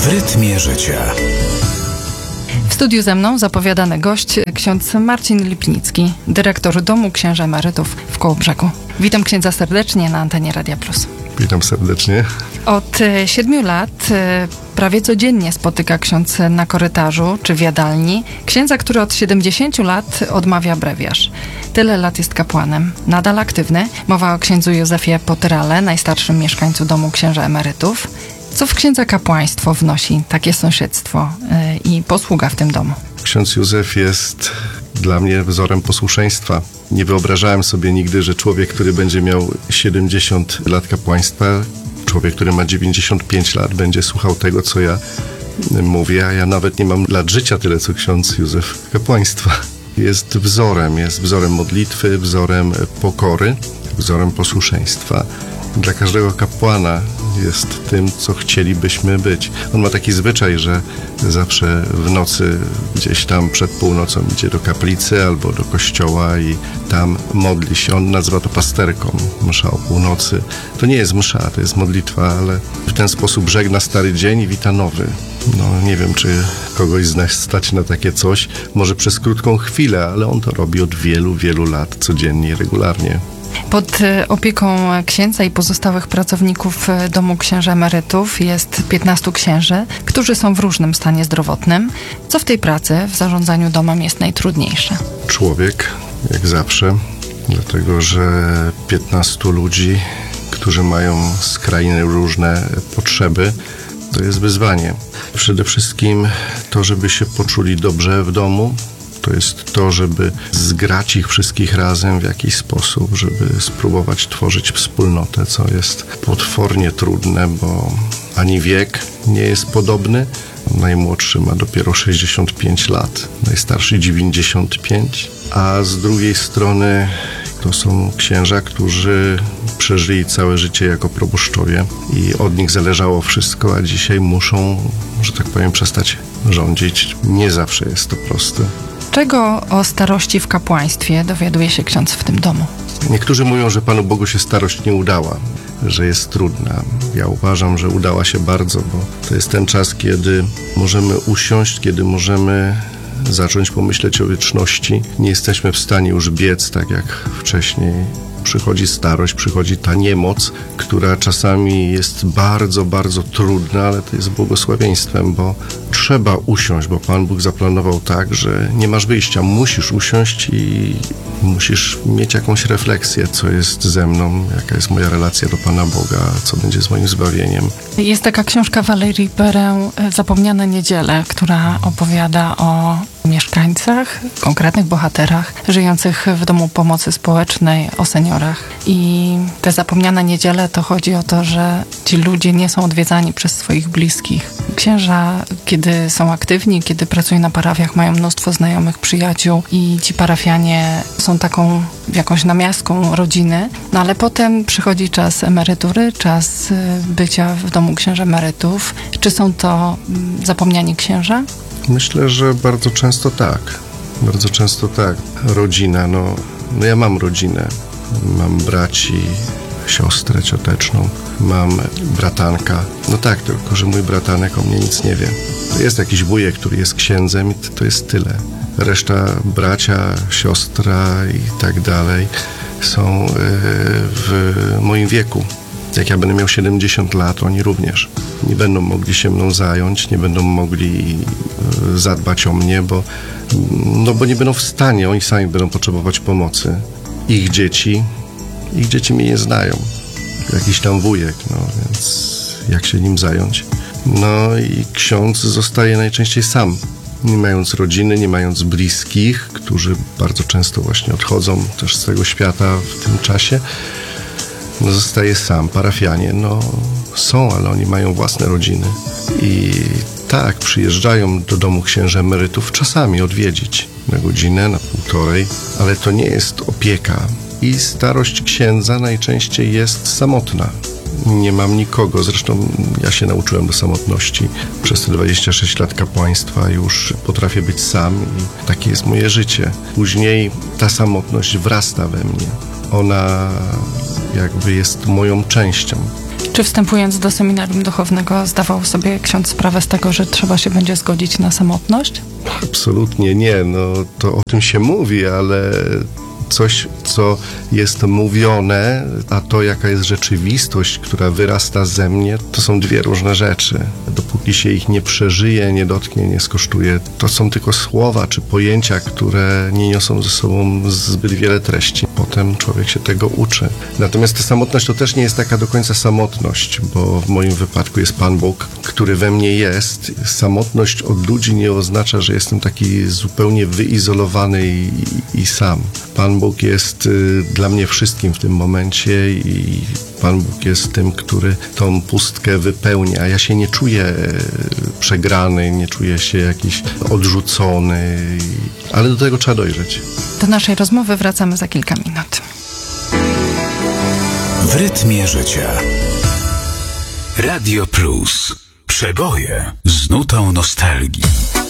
W rytmie życia. W studiu ze mną zapowiadany gość, ksiądz Marcin Lipnicki, dyrektor Domu Księży Emerytów w Kołobrzegu. Witam księdza serdecznie na antenie Radia Plus. Witam serdecznie. Od 7 lat prawie codziennie spotyka ksiądz na korytarzu czy w jadalni księdza, który od 70 lat odmawia brewiarz. Tyle lat jest kapłanem, nadal aktywny. Mowa o księdzu Józefie Potyrale, najstarszym mieszkańcu Domu Księży Emerytów. Co w księdza kapłaństwo wnosi takie sąsiedztwo i posługa w tym domu? Ksiądz Józef jest dla mnie wzorem posłuszeństwa. Nie wyobrażałem sobie nigdy, że człowiek, który będzie miał 70 lat kapłaństwa, człowiek, który ma 95 lat, będzie słuchał tego, co ja mówię, a ja nawet nie mam lat życia tyle, co ksiądz Józef kapłaństwa. Jest wzorem modlitwy, wzorem pokory, wzorem posłuszeństwa. Dla każdego kapłana jest tym, co chcielibyśmy być. On ma taki zwyczaj, że zawsze w nocy, gdzieś tam przed północą idzie do kaplicy albo do kościoła i tam modli się. On nazywa to pasterką, msza o północy. To nie jest msza, to jest modlitwa, ale w ten sposób żegna stary dzień i wita nowy. Nie wiem, czy kogoś z nas stać na takie coś, może przez krótką chwilę, ale on to robi od wielu, wielu lat, codziennie i regularnie. Pod opieką księdza i pozostałych pracowników Domu Księży Emerytów jest 15 księży, którzy są w różnym stanie zdrowotnym. Co w tej pracy, w zarządzaniu domem jest najtrudniejsze? Człowiek, jak zawsze, dlatego że 15 ludzi, którzy mają skrajnie różne potrzeby, to jest wyzwanie. Przede wszystkim to, żeby się poczuli dobrze w domu, to jest to, żeby zgrać ich wszystkich razem w jakiś sposób, żeby spróbować tworzyć wspólnotę, co jest potwornie trudne, bo ani wiek nie jest podobny. Najmłodszy ma dopiero 65 lat, najstarszy 95, a z drugiej strony to są księża, którzy przeżyli całe życie jako proboszczowie i od nich zależało wszystko, a dzisiaj muszą, że tak powiem, przestać rządzić. Nie zawsze jest to proste. Czego o starości w kapłaństwie dowiaduje się ksiądz w tym domu? Niektórzy mówią, że Panu Bogu się starość nie udała, że jest trudna. Ja uważam, że udała się bardzo, bo to jest ten czas, kiedy możemy usiąść, kiedy możemy zacząć pomyśleć o wieczności. Nie jesteśmy w stanie już biec tak jak wcześniej. Przychodzi starość, przychodzi ta niemoc, która czasami jest bardzo, bardzo trudna, ale to jest błogosławieństwem, bo trzeba usiąść, bo Pan Bóg zaplanował tak, że nie masz wyjścia. Musisz usiąść i musisz mieć jakąś refleksję, co jest ze mną, jaka jest moja relacja do Pana Boga, co będzie z moim zbawieniem. Jest taka książka Valerii Perę Zapomniane niedziele, która opowiada o mieszkańcach, konkretnych bohaterach żyjących w domu pomocy społecznej, o seniorach. I te zapomniane niedziele to chodzi o to, że ci ludzie nie są odwiedzani przez swoich bliskich. Księża, kiedy są aktywni, kiedy pracują na parafiach, mają mnóstwo znajomych, przyjaciół i ci parafianie są taką jakąś namiastką rodziny, ale potem przychodzi czas emerytury, czas bycia w Domu Księży Emerytów. Czy są to zapomniani księża? Myślę, że bardzo często tak. Bardzo często tak. Rodzina, ja mam rodzinę. Mam braci, siostrę cioteczną, mam bratanka. Tak, tylko że mój bratanek o mnie nic nie wie. Jest jakiś wujek, który jest księdzem i to jest tyle. Reszta bracia, siostra i tak dalej są w moim wieku. Jak ja będę miał 70 lat, oni również nie będą mogli się mną zająć, nie będą mogli zadbać o mnie, bo nie będą w stanie, oni sami będą potrzebować pomocy. Ich dzieci mnie nie znają. Jakiś tam wujek, więc jak się nim zająć? I ksiądz zostaje najczęściej sam, nie mając rodziny, nie mając bliskich, którzy bardzo często właśnie odchodzą też z tego świata w tym czasie. Zostaje sam. Parafianie, są, ale oni mają własne rodziny. I tak, przyjeżdżają do Domu Księży Emerytów czasami odwiedzić na godzinę, na półtorej, ale to nie jest opieka. I starość księdza najczęściej jest samotna. Nie mam nikogo. Zresztą ja się nauczyłem do samotności. Przez te 26 lat kapłaństwa już potrafię być sam i takie jest moje życie. Później ta samotność wrasta we mnie. Ona jakby jest moją częścią. Czy wstępując do seminarium duchownego zdawał sobie ksiądz sprawę z tego, że trzeba się będzie zgodzić na samotność? Absolutnie nie, no to o tym się mówi, ale coś, co jest mówione, a to, jaka jest rzeczywistość, która wyrasta ze mnie, to są dwie różne rzeczy. Dopóki się ich nie przeżyje, nie dotknie, nie skosztuje, to są tylko słowa czy pojęcia, które nie niosą ze sobą zbyt wiele treści. Potem człowiek się tego uczy. Natomiast ta samotność to też nie jest taka do końca samotność, bo w moim wypadku jest Pan Bóg, który we mnie jest. Samotność od ludzi nie oznacza, że jestem taki zupełnie wyizolowany i sam. Pan Bóg jest dla mnie wszystkim w tym momencie i Pan Bóg jest tym, który tą pustkę wypełnia. Ja się nie czuję przegrany, nie czuję się jakiś odrzucony, ale do tego trzeba dojrzeć. Do naszej rozmowy wracamy za kilka minut. W rytmie życia. Radio Plus. Przeboje z nutą nostalgii.